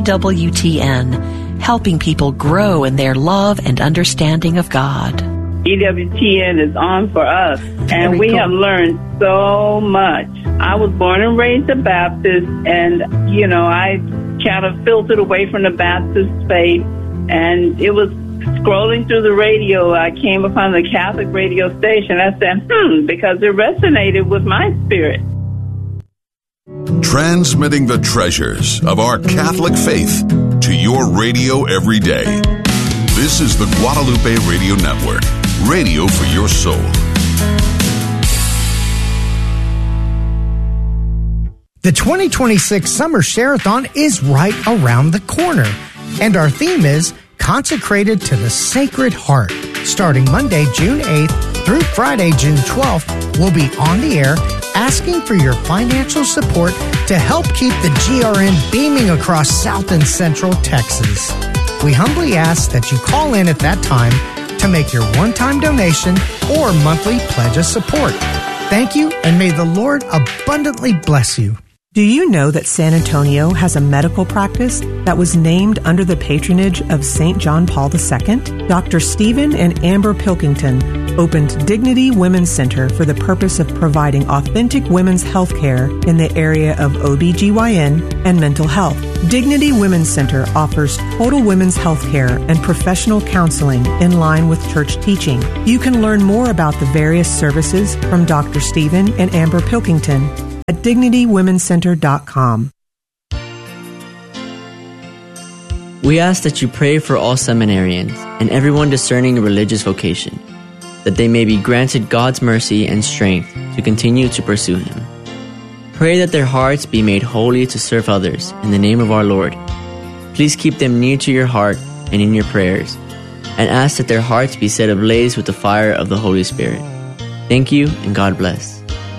EWTN, helping people grow in their love and understanding of God. EWTN is on for us, and we have learned so much. I was born and raised a Baptist, and, I kind of filtered away from the Baptist faith, and it was scrolling through the radio, I came upon the Catholic radio station. I said, because it resonated with my spirit. Transmitting the treasures of our Catholic faith to your radio every day. This is the Guadalupe Radio Network, radio for your soul. The 2026 Summer Share-a-thon is right around the corner, and our theme is Consecrated to the Sacred Heart. Starting Monday, June 8th through Friday, June 12th, we'll be on the air asking for your financial support to help keep the GRN beaming across South and Central Texas. We humbly ask that you call in at that time to make your one-time donation or monthly pledge of support. Thank you, and may the Lord abundantly bless you. Do you know that San Antonio has a medical practice that was named under the patronage of St. John Paul II? Dr. Stephen and Amber Pilkington opened Dignity Women's Center for the purpose of providing authentic women's health care in the area of OBGYN and mental health. Dignity Women's Center offers total women's health care and professional counseling in line with church teaching. You can learn more about the various services from Dr. Stephen and Amber Pilkington at DignityWomenCenter.com. We ask that you pray for all seminarians and everyone discerning a religious vocation, that they may be granted God's mercy and strength to continue to pursue Him. Pray that their hearts be made holy to serve others in the name of our Lord. Please keep them near to your heart and in your prayers, and ask that their hearts be set ablaze with the fire of the Holy Spirit. Thank you, and God bless.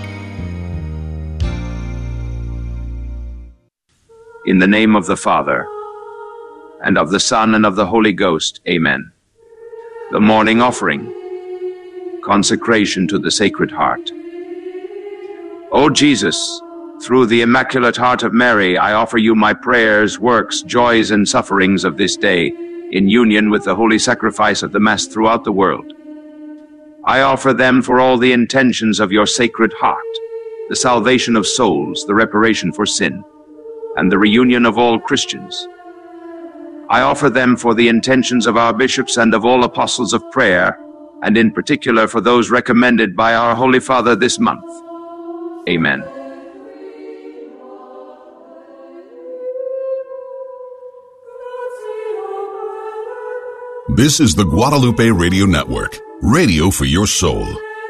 In the name of the Father, and of the Son, and of the Holy Ghost. Amen. The morning offering. Consecration to the Sacred Heart. O Jesus, through the Immaculate Heart of Mary, I offer you my prayers, works, joys, and sufferings of this day, in union with the holy sacrifice of the Mass throughout the world. I offer them for all the intentions of your Sacred Heart, the salvation of souls, the reparation for sin, and the reunion of all Christians. I offer them for the intentions of our bishops and of all apostles of prayer, and in particular for those recommended by our Holy Father this month. Amen. This is the Guadalupe Radio Network, radio for your soul.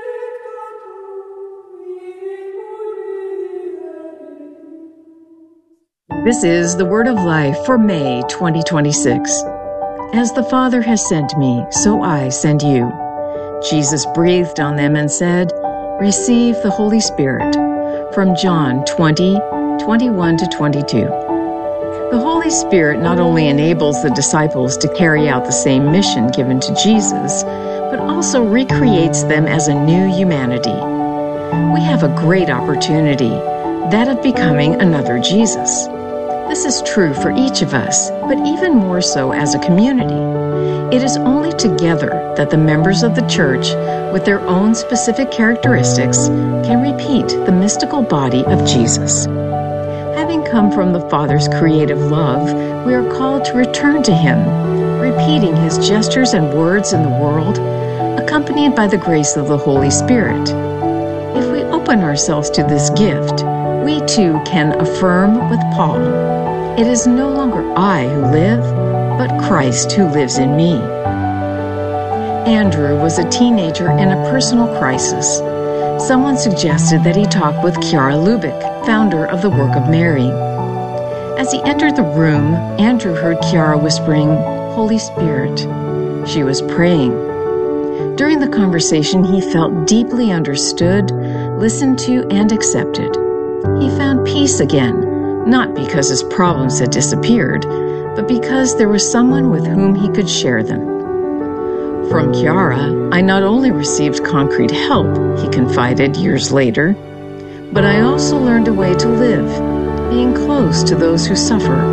This is the Word of Life for May 2026. As the Father has sent me, so I send you. Jesus breathed on them and said, "Receive the Holy Spirit." From John 20:21-22. The Holy Spirit not only enables the disciples to carry out the same mission given to Jesus, but also recreates them as a new humanity. We have a great opportunity, that of becoming another Jesus. This is true for each of us, but even more so as a community. It is only together that the members of the Church, with their own specific characteristics, can repeat the mystical body of Jesus. Having come from the Father's creative love, we are called to return to Him, repeating His gestures and words in the world, accompanied by the grace of the Holy Spirit. If we open ourselves to this gift, we too can affirm with Paul, "It is no longer I who live, but Christ who lives in me." Andrew was a teenager in a personal crisis. Someone suggested that he talk with Chiara Lubick, founder of the Work of Mary. As he entered the room, Andrew heard Chiara whispering, "Holy Spirit." She was praying. During the conversation, he felt deeply understood, listened to, and accepted. He found peace again, not because his problems had disappeared, but because there was someone with whom he could share them. From Chiara, I not only received concrete help, he confided years later, but I also learned a way to live, being close to those who suffer, with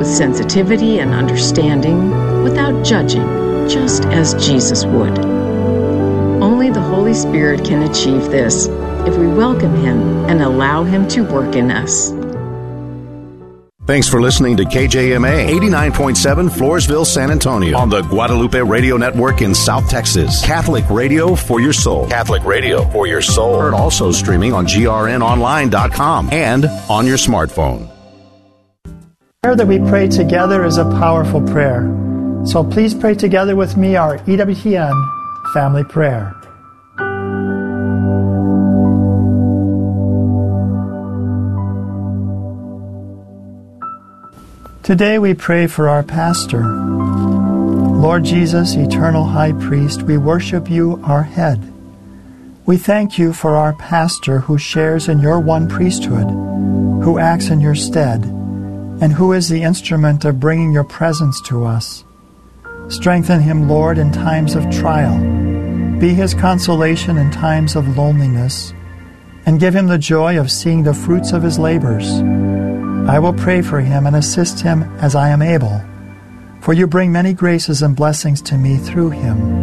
with sensitivity and understanding, without judging, just as Jesus would. Only the Holy Spirit can achieve this if we welcome Him and allow Him to work in us. Thanks for listening to KJMA 89.7 Floresville, San Antonio on the Guadalupe Radio Network in South Texas. Catholic radio for your soul. Catholic radio for your soul. Heard also streaming on grnonline.com and on your smartphone. The prayer that we pray together is a powerful prayer. So please pray together with me our EWTN family prayer. Today we pray for our pastor. Lord Jesus, eternal high priest, we worship you, our head. We thank you for our pastor who shares in your one priesthood, who acts in your stead, and who is the instrument of bringing your presence to us. Strengthen him, Lord, in times of trial. Be his consolation in times of loneliness, and give him the joy of seeing the fruits of his labors. I will pray for him and assist him as I am able, for you bring many graces and blessings to me through him.